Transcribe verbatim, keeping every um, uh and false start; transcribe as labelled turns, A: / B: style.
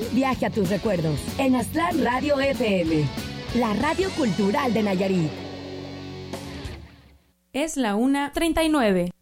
A: viaje a tus recuerdos en Aztlán Radio F M, la radio cultural de Nayarit.
B: Es la una treinta y nueve.